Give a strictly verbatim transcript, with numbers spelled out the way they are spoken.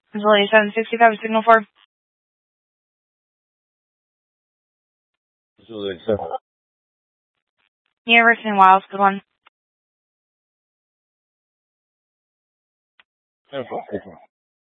Facility seven sixty-five, signal four. Facility seven. University and Wiles, good one. ten four.